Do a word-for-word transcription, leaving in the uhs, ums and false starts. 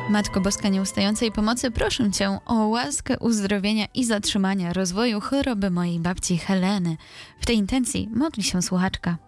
Matko Boska Nieustającej Pomocy, proszę Cię o łaskę uzdrowienia i zatrzymania rozwoju choroby mojej babci Heleny. W tej intencji modli się słuchaczka.